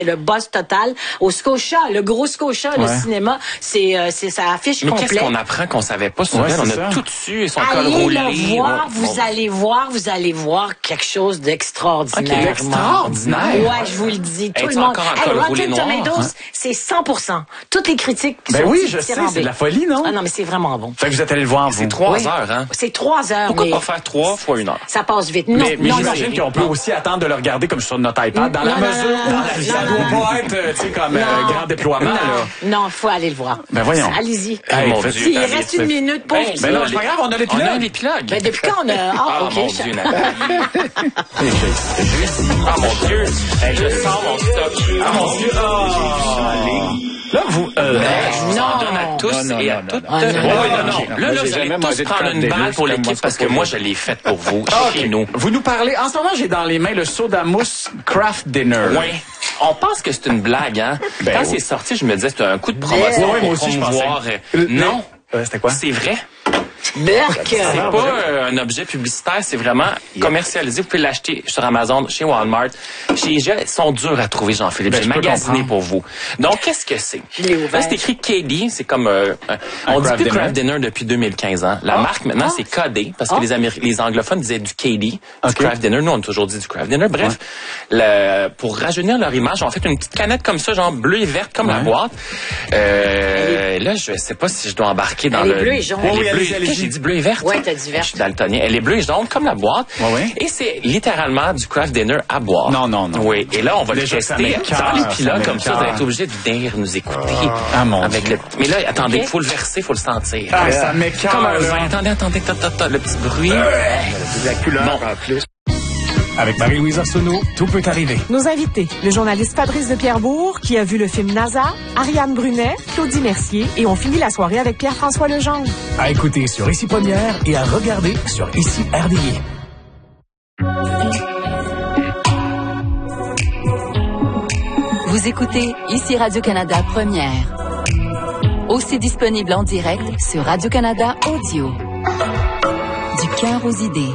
Le buzz total au Scotia, le gros Scotia, le cinéma, c'est ça affiche complet. Mais qu'est-ce qu'on apprend qu'on savait pas sur elle? On a tout su et son col roulé. Allez le voir, vous allez voir quelque chose d'extraordinaire. Okay, extraordinaire? Ouais, je vous le dis. Tout le monde. Rotten Tomatoes, c'est 100%. Toutes les critiques sont oui, je sais, c'est de la folie, non? Ah non, mais c'est vraiment bon. Fait que vous êtes allé le voir, vous. C'est 3 heures, hein? C'est 3 heures. Pourquoi pas faire 3 fois 1 heure? Ça passe vite. Non, mais j'imagine qu'on peut aussi attendre de le regarder comme sur notre iPad, dans la mesure où ça doit pas être, tu sais, comme grand déploiement, là. Non, faut aller le voir. Ben voyons. Allez-y. Il reste 1 minute pour... Ben non, c'est pas grave, on a l'épilogue. On a l'épilogue. Ben depuis quand on a... Ah, OK. mon Dieu, ah, mon Dieu. Je sors mon stock. Ah, mon Dieu. Là, vous... je vous en donne à tous et à toutes. Non. Là, vous allez tous prendre une balle pour l'équipe parce que moi, je l'ai faite pour vous, chez nous. Vous nous parlez... En ce moment, j'ai dans les mains le soda mousse Craft Dinner. Oui. On pense que c'est une blague, hein? Quand c'est sorti, je me disais c'était un coup de promotion pour promouvoir. Non. C'était quoi? C'est vrai. Berk! C'est pas un objet publicitaire, c'est vraiment commercialisé. Vous pouvez l'acheter sur Amazon, chez Walmart. Chez IGA, ils sont durs à trouver, Jean-Philippe. J'ai magasiné pour vous. Donc, qu'est-ce que c'est? Je l'ai ouvert. Là, c'est écrit KD. C'est comme... on dit plus Craft Dinner depuis 2015 ans. La marque, maintenant, c'est KD, parce que les anglophones disaient du KD, du Craft Dinner. Nous, on a toujours dit du Craft Dinner. Bref, pour rajeunir leur image, on fait une petite canette comme ça, genre bleue et verte, comme la boîte. Là, je sais pas si je dois embarquer dans le... Elle est bleue et jaune. J'ai dit bleu et verte. Ouais, t'as dit verte. Je suis daltonien. Elle est bleue et jaune comme la boîte. Et c'est littéralement du craft dinner à boire. Non. Oui. Et là, on va le tester. Dans les pilotes comme ça, vous allez être obligé de venir nous écouter. Ah, mon avec Dieu. Mais là, attendez, il faut le verser, il faut le sentir. Ah, ça m'écoeure. Comme un vin. Attendez, le petit bruit. La couleur en plus. Avec Marie-Louise Arsenault, tout peut arriver. Nos invités, le journaliste Fabrice de Pierrebourg, qui a vu le film NASA, Ariane Brunet, Claudie Mercier, et on finit la soirée avec Pierre-François Legendre. À écouter sur Ici Première et à regarder sur Ici RDI. Vous écoutez Ici Radio-Canada Première. Aussi disponible en direct sur Radio-Canada Audio. Du cœur aux idées.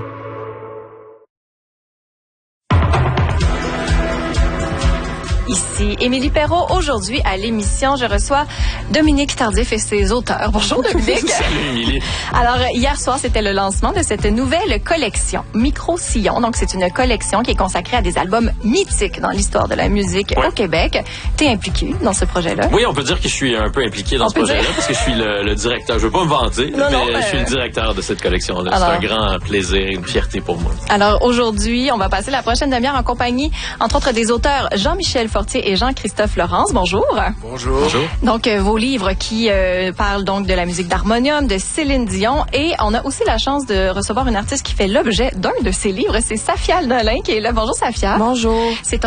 Ici Émilie Perrault. Aujourd'hui, à l'émission, je reçois Dominique Tardif et ses auteurs. Bonjour, Dominique. Salut, Émilie. Alors, hier soir, c'était le lancement de cette nouvelle collection, Micro-Sillon. Donc, c'est une collection qui est consacrée à des albums mythiques dans l'histoire de la musique au Québec. T'es impliqué dans ce projet-là? Oui, on peut dire que je suis un peu impliqué dans ce projet-là parce que je suis le directeur. Je veux pas me vanter, mais je suis le directeur de cette collection-là. Alors, c'est un grand plaisir et une fierté pour moi. Alors, aujourd'hui, on va passer la prochaine demi-heure en compagnie, entre autres, des auteurs Jean-Michel Fortier et Jean-Christophe Laurence. Bonjour. Bonjour. Donc, vos livres qui parlent donc de la musique d'harmonium, de Céline Dion, et on a aussi la chance de recevoir une artiste qui fait l'objet d'un de ses livres. C'est Safia Nolin qui est là. Bonjour, Safia. Bonjour. C'est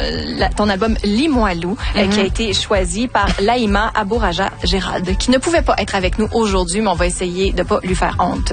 ton album Limoilou qui a été choisi par Laïma Abouraja Gérald, qui ne pouvait pas être avec nous aujourd'hui, mais on va essayer de pas lui faire honte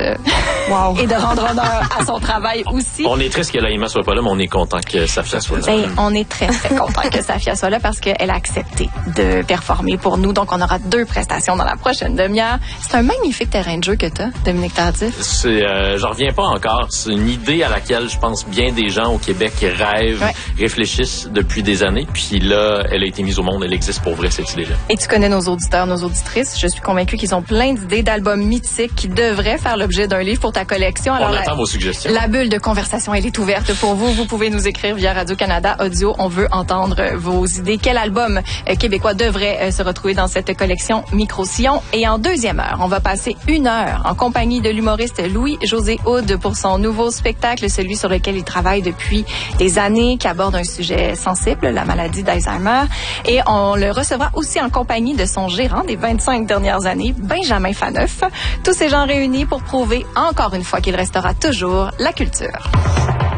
et de rendre honneur à son travail aussi. On est triste que Laïma soit pas là, mais on est content que Safia soit là. On est très, très content que Safia soit là parce qu'elle a accepté de performer pour nous. Donc, on aura 2 prestations dans la prochaine demi-heure. C'est un magnifique terrain de jeu que tu as, Dominique Tardif. J'en reviens pas encore. C'est une idée à laquelle je pense bien des gens au Québec rêvent, réfléchissent depuis des années. Puis là, elle a été mise au monde. Elle existe pour vrai, cette idée-là. Et tu connais nos auditeurs, nos auditrices. Je suis convaincue qu'ils ont plein d'idées d'albums mythiques qui devraient faire l'objet d'un livre pour ta collection. Alors, on attend vos suggestions. La bulle de conversation, elle est ouverte pour vous. Vous pouvez nous écrire via Radio-Canada Audio. On veut entendre vos idées. Quel album québécois devrait se retrouver dans cette collection Micro-Sillon? Et en deuxième heure, on va passer 1 heure en compagnie de l'humoriste Louis-José Hood pour son nouveau spectacle, celui sur lequel il travaille depuis des années, qui aborde un sujet sensible, la maladie d'Alzheimer. Et on le recevra aussi en compagnie de son gérant des 25 dernières années, Benjamin Faneuf. Tous ces gens réunis pour prouver encore une fois qu'il restera toujours la culture.